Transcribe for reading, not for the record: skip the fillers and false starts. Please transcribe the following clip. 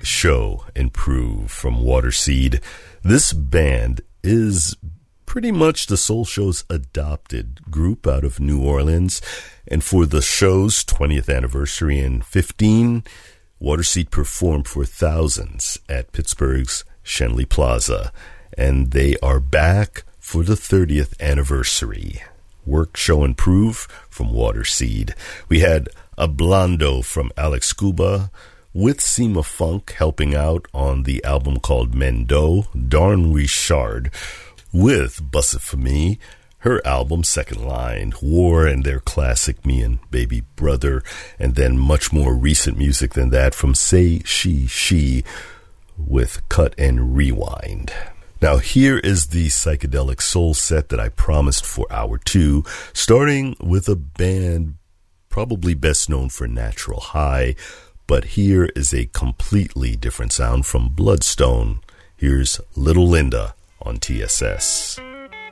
Show Improve from Waterseed. This band is pretty much the Soul Show's adopted group out of New Orleans. And for the show's 20th anniversary in 2015, Waterseed performed for thousands at Pittsburgh's Schenley Plaza. And they are back for the 30th anniversary. Work, Show, Improve from Waterseed. We had Ablando from Alex Scuba, with Seema Funk helping out on the album called Mendo, Darn Richard, with Buss It For Me, her album Second Line, War, and their classic Me and Baby Brother, and then much more recent music than that from Say She, with Cut and Rewind. Now here is the psychedelic soul set that I promised for hour 2, starting with a band probably best known for Natural High, but here is a completely different sound from Bloodstone. Here's Little Linda on TSS.